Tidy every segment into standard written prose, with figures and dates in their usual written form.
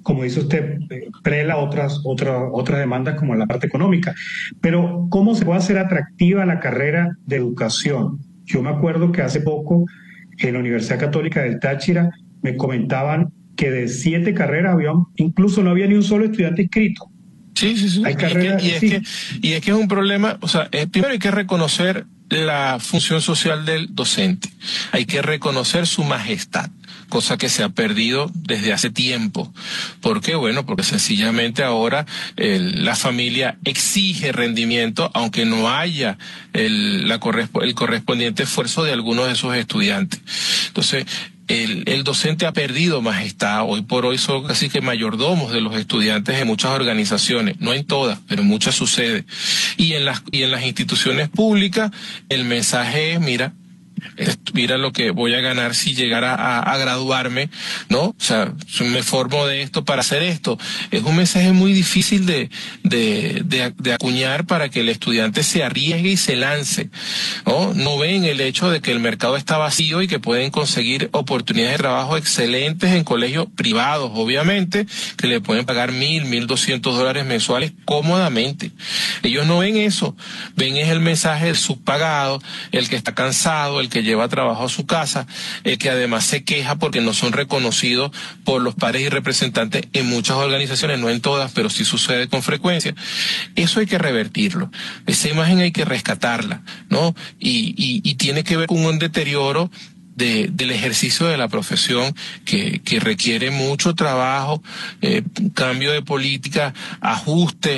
como dice usted, prela otras demandas como la parte económica. Pero, ¿cómo se puede hacer atractiva la carrera de educación? Yo me acuerdo que hace poco en la Universidad Católica del Táchira me comentaban que de 7 carreras incluso no había ni un solo estudiante inscrito. Sí, sí, sí. Hay carreras, y es que es un problema, o sea, primero hay que reconocer la función social del docente, hay que reconocer su majestad, cosa que se ha perdido desde hace tiempo. ¿Por qué? Bueno, porque sencillamente ahora la familia exige rendimiento, aunque no haya el correspondiente esfuerzo de algunos de sus estudiantes. Entonces, el docente ha perdido majestad. Hoy por hoy son casi que mayordomos de los estudiantes en muchas organizaciones, no en todas, pero en muchas sucede. Y en las instituciones públicas el mensaje es, mira lo que voy a ganar si llegara a graduarme, ¿no? O sea, me formo de esto para hacer esto. Es un mensaje muy difícil de acuñar para que el estudiante se arriesgue y se lance, ¿no? No ven el hecho de que el mercado está vacío y que pueden conseguir oportunidades de trabajo excelentes en colegios privados, obviamente, que le pueden pagar $1,200 mensuales cómodamente. Ellos no ven eso, ven es el mensaje del subpagado, el que está cansado, el que lleva trabajo a su casa, el que además se queja porque no son reconocidos por los pares y representantes en muchas organizaciones, no en todas, pero sí sucede con frecuencia. Eso hay que revertirlo, esa imagen hay que rescatarla, ¿no? Y tiene que ver con un deterioro del ejercicio de la profesión que requiere mucho trabajo, cambio de política, ajuste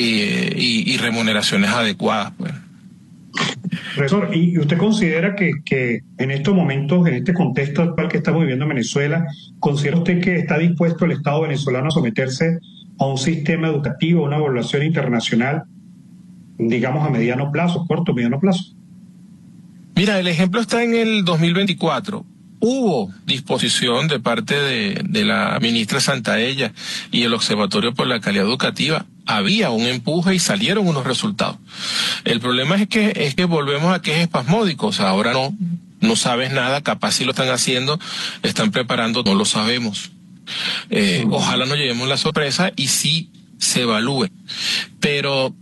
y remuneraciones adecuadas, pues. Profesor, ¿y usted considera que en estos momentos, en este contexto actual que estamos viviendo en Venezuela, considera usted que está dispuesto el Estado venezolano a someterse a un sistema educativo, a una evaluación internacional, digamos a mediano plazo, corto, mediano plazo? Mira, el ejemplo está en el 2024. Hubo disposición de parte de la ministra Santaella y el Observatorio por la Calidad Educativa. Había un empuje y salieron unos resultados. El problema es que volvemos a que es espasmódico. O sea, ahora no sabes nada, capaz si lo están haciendo, están preparando, no lo sabemos. Ojalá no llevemos la sorpresa y sí se evalúe. Pero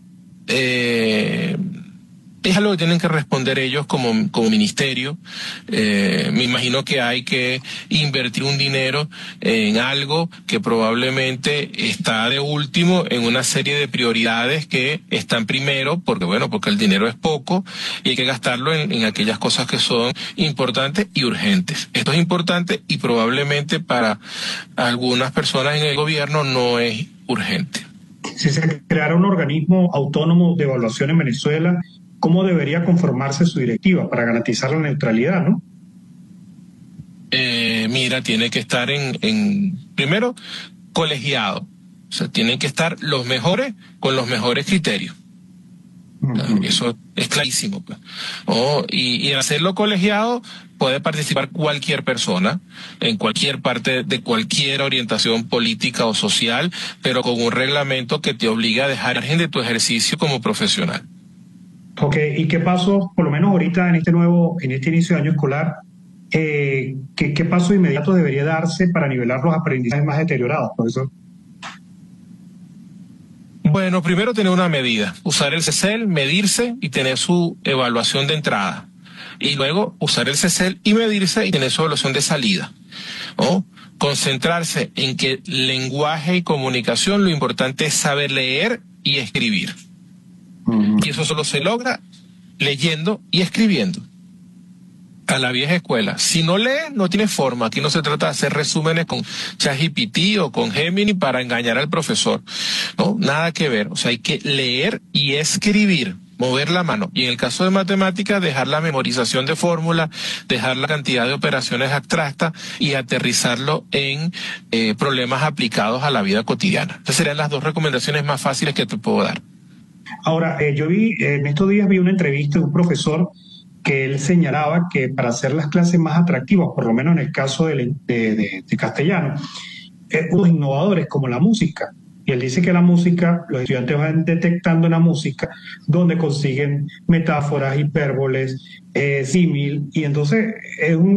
es algo que tienen que responder ellos como ministerio. Me imagino que hay que invertir un dinero en algo que probablemente está de último en una serie de prioridades que están primero, porque el dinero es poco y hay que gastarlo en aquellas cosas que son importantes y urgentes. Esto es importante y probablemente para algunas personas en el gobierno no es urgente. Si se creara un organismo autónomo de evaluación en Venezuela, ¿cómo debería conformarse su directiva para garantizar la neutralidad, no? Mira, tiene que estar primero, colegiado. O sea, tienen que estar los mejores con los mejores criterios. Eso es clarísimo, pues. Y en hacerlo colegiado puede participar cualquier persona en cualquier parte de cualquier orientación política o social, pero con un reglamento que te obliga a dejar margen de tu ejercicio como profesional. Ok, ¿y qué paso, por lo menos ahorita en este inicio de año escolar, qué paso inmediato debería darse para nivelar los aprendizajes más deteriorados, profesor? Bueno, primero tener una medida, usar el CECEL, medirse y tener su evaluación de entrada. Y luego usar el CECEL y medirse y tener su evaluación de salida. Concentrarse en que lenguaje y comunicación, lo importante es saber leer y escribir. Y eso solo se logra leyendo y escribiendo. A la vieja escuela. Si no lee, no tiene forma. Aquí no se trata de hacer resúmenes con ChatGPT o con Gemini para engañar al profesor. No, nada que ver. O sea, hay que leer y escribir, mover la mano. Y en el caso de matemáticas, dejar la memorización de fórmulas, dejar la cantidad de operaciones abstractas y aterrizarlo en problemas aplicados a la vida cotidiana. Esas serían las 2 recomendaciones más fáciles que te puedo dar. Ahora, en estos días vi una entrevista de un profesor que él señalaba que para hacer las clases más atractivas, por lo menos en el caso de castellano, unos innovadores como la música. Y él dice que la música, los estudiantes van detectando en la música donde consiguen metáforas, hipérboles, símil, y entonces es